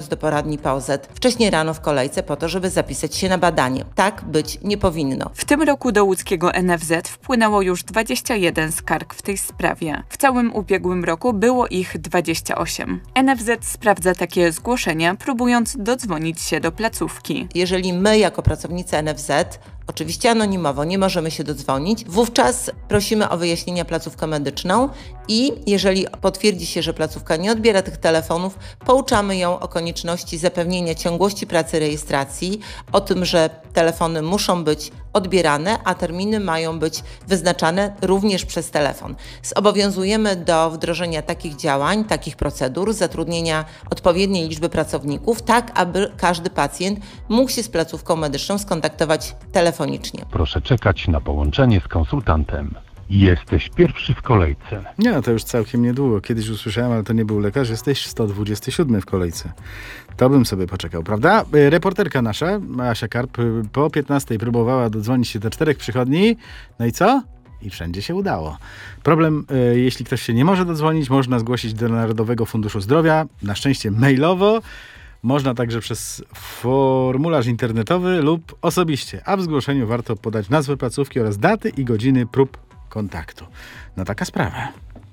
do poradni POZ wcześniej rano w kolejce po to, żeby zapisać się na badanie. Tak być nie powinno. W tym roku do łódzkiego NFZ wpłynęło już 21 skarg w tej sprawie. W całym ubiegłym roku było ich 28. NFZ sprawdza takie zgłoszenia, próbując dodzwonić się do placówki. Jeżeli my jako pracownicy NFZ, oczywiście anonimowo, nie możemy się dodzwonić, wówczas prosimy o wyjaśnienia placówkę medyczną i jeżeli potwierdzi się, że placówka nie odbiera tych telefonów, pouczamy ją o konieczności zapewnienia ciągłości pracy rejestracji, o tym, że telefony muszą być odbierane, a terminy mają być wyznaczane również przez telefon. Zobowiązujemy do wdrożenia takich działań, takich procedur, zatrudnienia odpowiedniej liczby pracowników, tak aby każdy pacjent mógł się z placówką medyczną skontaktować telefonicznie. Proszę czekać na połączenie z konsultantem. Jesteś pierwszy w kolejce. Nie, to już całkiem niedługo. Kiedyś usłyszałem, ale to nie był lekarz. Jesteś 127 w kolejce. To bym sobie poczekał, prawda? Reporterka nasza, Asia Karp, po 15 próbowała dodzwonić się do 4 przychodni. No i co? I wszędzie się udało. Problem, jeśli ktoś się nie może dodzwonić, można zgłosić do Narodowego Funduszu Zdrowia. Na szczęście mailowo. Można także przez formularz internetowy lub osobiście. A w zgłoszeniu warto podać nazwę placówki oraz daty i godziny prób kontaktu. No taka sprawa.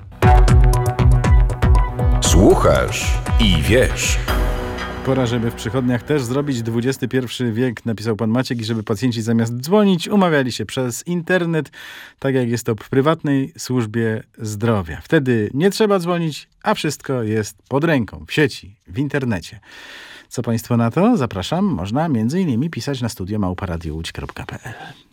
Słuchasz i wiesz. Pora, żeby w przychodniach też zrobić XXI wiek, napisał pan Maciek, i żeby pacjenci zamiast dzwonić, umawiali się przez internet, tak jak jest to w prywatnej służbie zdrowia. Wtedy nie trzeba dzwonić, a wszystko jest pod ręką, w sieci, w internecie. Co państwo na to? Zapraszam, można m.in. pisać na studio@radiołódź.pl.